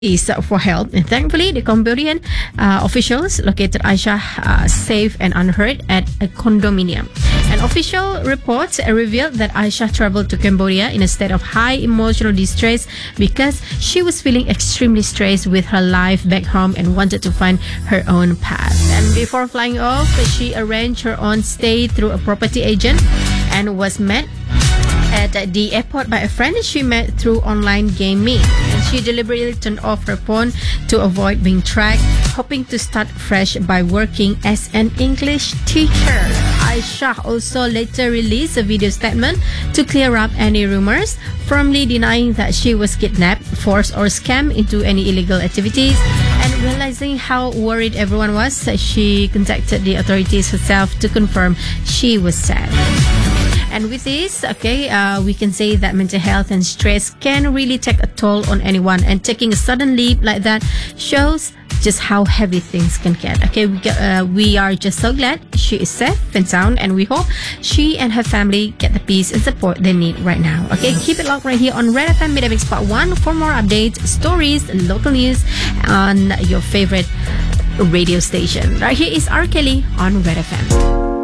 is for help. And thankfully, the Cambodian officials located Aisha safe and unhurt at a condominium. An official report revealed that Aisha traveled to Cambodia in a state of high emotional distress because she was feeling extremely stressed with her life back home and wanted to find her own path. And before flying off, she arranged her own stay through a property agent and was met at the airport by a friend she met through online gaming. And she deliberately turned off her phone to avoid being tracked, hoping to start fresh by working as an English teacher. Aisha also later released a video statement to clear up any rumors, firmly denying that she was kidnapped, forced, or scammed into any illegal activities. And realizing how worried everyone was, she contacted the authorities herself to confirm she was safe. And with this, we can say that mental health and stress can really take a toll on anyone. And taking a sudden leap like that shows just how heavy things can get. We are just so glad she is safe and sound, and we hope she and her family get the peace and support they need right now. Keep it locked right here on Red FM Media Mix Part 1 for more updates, stories, local news on your favorite radio station. Right here is R. Kelly on Red FM.